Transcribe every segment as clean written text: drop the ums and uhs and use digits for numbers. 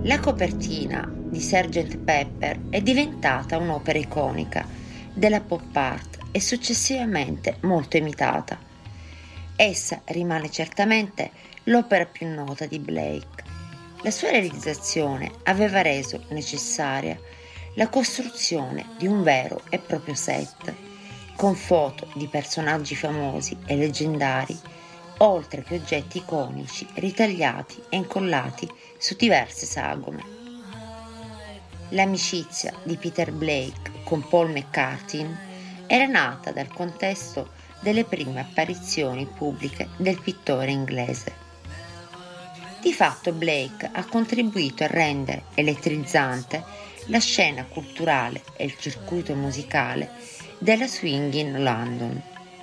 La copertina di Sgt. Pepper è diventata un'opera iconica della pop art e successivamente molto imitata. Essa rimane certamente l'opera più nota di Blake. La sua realizzazione aveva reso necessaria la costruzione di un vero e proprio set, con foto di personaggi famosi e leggendari, oltre che oggetti iconici ritagliati e incollati su diverse sagome. L'amicizia di Peter Blake con Paul McCartney era nata dal contesto delle prime apparizioni pubbliche del pittore inglese. Di fatto Blake ha contribuito a rendere elettrizzante la scena culturale e il circuito musicale della swing in London.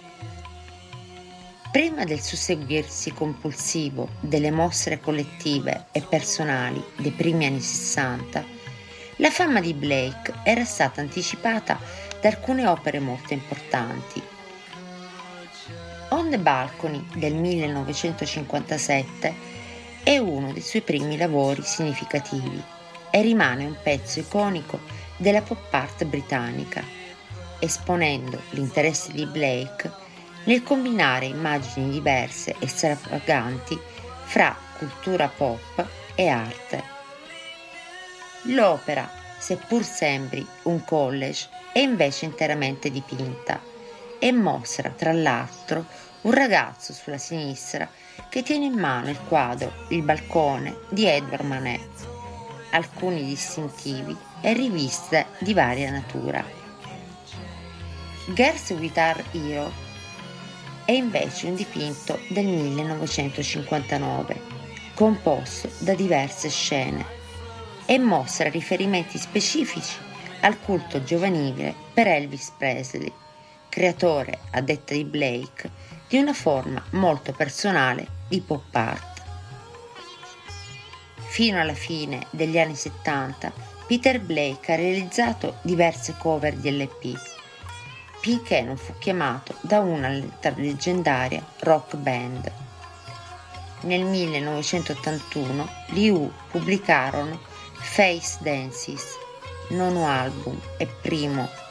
Prima del susseguirsi compulsivo delle mostre collettive e personali dei primi anni 60, la fama di Blake era stata anticipata da alcune opere molto importanti. On the Balcony del 1957 è uno dei suoi primi lavori significativi e rimane un pezzo iconico della pop art britannica, esponendo l'interesse di Blake nel combinare immagini diverse e stravaganti fra cultura pop e arte. L'opera, seppur sembri un collage, è invece interamente dipinta e mostra tra l'altro un ragazzo sulla sinistra che tiene in mano il quadro Il balcone di Edward Manet, alcuni distintivi e riviste di varia natura. Girls Guitar Hero è invece un dipinto del 1959, composto da diverse scene e mostra riferimenti specifici al culto giovanile per Elvis Presley, creatore, a detta di Blake, di una forma molto personale di pop art. Fino alla fine degli anni 70, Peter Blake ha realizzato diverse cover di LP, finché non fu chiamato da una leggendaria rock band. Nel 1981 gli U pubblicarono Face Dances, nono album e primo